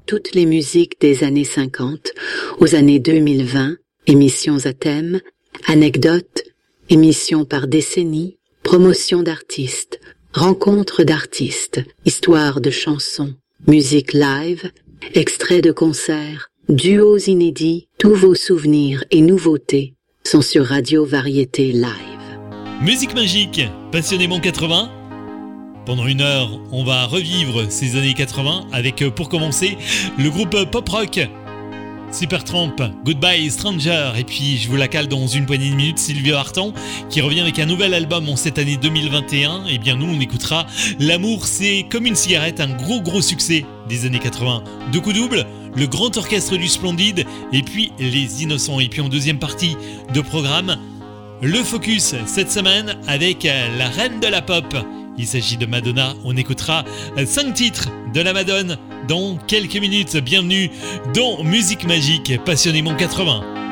toutes les musiques des années 50 aux années 2020, émissions à thème, anecdotes, émissions par décennie, promotion d'artistes, rencontres d'artistes, histoires de chansons, musique live, extraits de concerts, duos inédits, tous vos souvenirs et nouveautés sont sur Radio Variété Live. Musique magique, passionnément 80. Pendant une heure, on va revivre ces années 80 avec, pour commencer, le groupe pop-rock Supertramp, Goodbye Stranger, et puis je vous la cale dans une poignée de minutes, Sylvia Vartan qui revient avec un nouvel album en cette année 2021. Et bien nous on écoutera L'amour c'est comme une cigarette, un gros succès des années 80. Deux coups doubles, le grand orchestre du Splendide et puis les Innocents. Et puis en deuxième partie de programme, le focus cette semaine avec la reine de la pop. Il s'agit de Madonna, on écoutera 5 titres de la Madone dans quelques minutes. Bienvenue dans Musique Magique, passionnément 80.